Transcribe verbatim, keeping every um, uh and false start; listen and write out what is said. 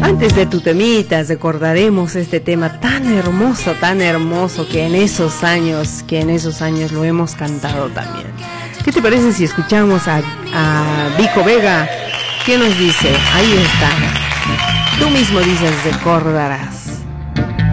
Antes de tu temitas recordaremos este tema tan hermoso, tan hermoso que en esos años, que en esos años lo hemos cantado también. ¿Qué te parece si escuchamos a, a Vico Vega? ¿Qué nos dice? Ahí está. Tú mismo dices, recordarás.